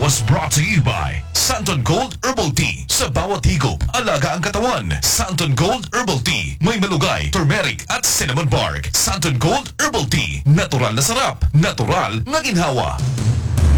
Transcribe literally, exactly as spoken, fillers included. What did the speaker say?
was brought to you by Santon Gold Herbal Tea. Sa bawat higop, alaga ang katawan. Santon Gold Herbal Tea. May malugay, turmeric at cinnamon bark. Santon Gold Herbal Tea. Natural na sarap. Natural na ginhawa.